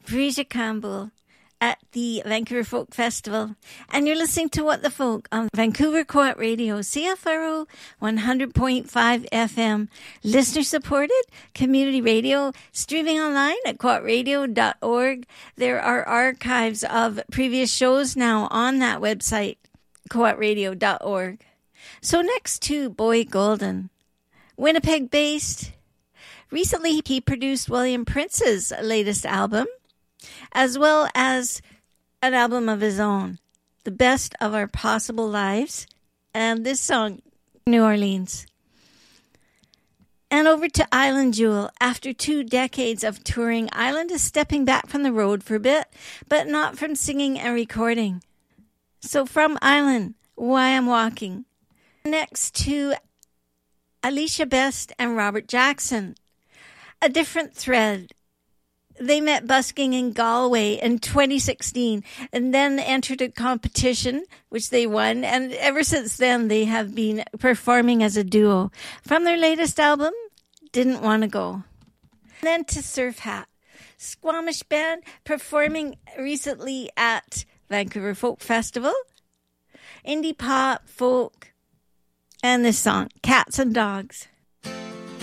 Breesia Campbell at the Vancouver Folk Festival. And you're listening to What the Folk on Vancouver Co-op Radio, CFRO 100.5 FM. Listener-supported community radio, streaming online at co-opradio.org. There are archives of previous shows now on that website, co-opradio.org. So next to Boy Golden, Winnipeg-based. Recently, he produced William Prince's latest album, as well as an album of his own, The Best of Our Possible Lives, and this song, New Orleans. And over to Island Jewel. After 2 decades of touring, Island is stepping back from the road for a bit, but not from singing and recording. So from Island, Why I'm Walking. Next to Alicia Best and Robert Jackson. A different thread. They met busking in Galway in 2016 and then entered a competition, which they won. And ever since then, they have been performing as a duo. From their latest album, Didn't Want to Go. And then to Surf Hat, Squamish band performing recently at Vancouver Folk Festival. Indie pop, folk, and this song, Cats and Dogs.